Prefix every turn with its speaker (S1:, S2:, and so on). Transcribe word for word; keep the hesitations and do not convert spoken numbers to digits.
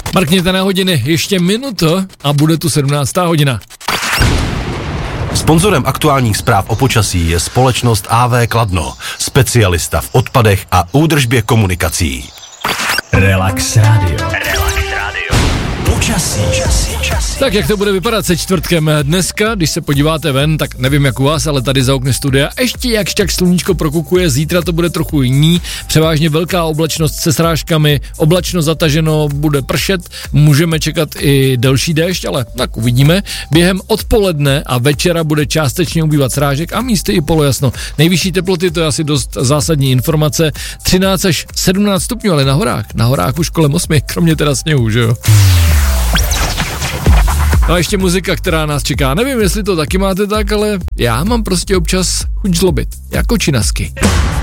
S1: Markněte na hodiny, ještě minuto a bude tu sedmnáctá hodina.
S2: Sponzorem aktuálních zpráv o počasí je společnost á vé Kladno, specialista v odpadech a údržbě komunikací.
S3: Relax Radio. Relax Radio. Počasí. Počasí.
S1: Tak jak to bude vypadat se čtvrtkem dneska, když se podíváte ven, tak nevím jak u vás, ale tady za okny studia ještě jakž tak sluníčko prokukuje, zítra to bude trochu jiný, převážně velká oblačnost se srážkami, oblačno zataženo, bude pršet, můžeme čekat i delší déšť, ale tak uvidíme. Během odpoledne a večera bude částečně ubývat srážek a místy i polojasno. Nejvyšší teploty, to je asi dost zásadní informace, třináct až sedmnáct stupňů, ale na horách, na horách už kolem osmi, kromě teda sněhu, že jo. No a ještě muzika, která nás čeká. Nevím, jestli to taky máte tak, ale já mám prostě občas chuť zlobit, jako činasky.